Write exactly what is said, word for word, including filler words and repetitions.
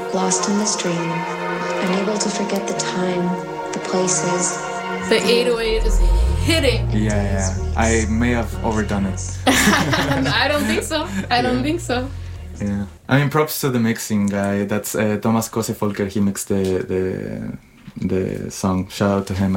lost in this dream, unable to forget the time, the places. The eight oh eight is hitting. Yeah, yeah. I may have overdone it. I don't think so. I don't Yeah. think so. Yeah. I mean, props to the mixing guy. That's uh, Thomas Kosefolker. He mixed the the the song. Shout out to him.